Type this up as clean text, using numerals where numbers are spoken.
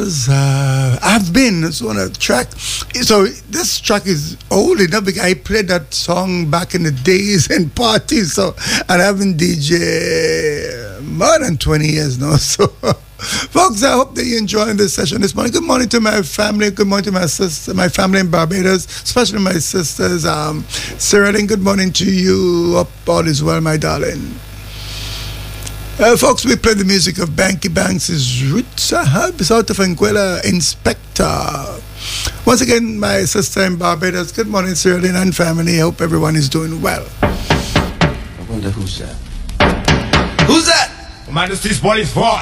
Beatles. I've been. It's on a track. So this track is old enough because I played that song back in the days and parties. So I haven't DJ more than 20 years now. So folks, I hope that you're enjoying this session this morning. Good morning to my family. Good morning to my sister, my family in Barbados, especially my sisters. Sarah, good morning to you. Hope all is well, my darling. Folks, we play the music of Banky Banks' Roots Herbs out of Anguilla Inspector. Once again, my sister in Barbados. Good morning, Sarah and family. I hope everyone is doing well. I wonder who's that? Who's that? Majesty's Police Force.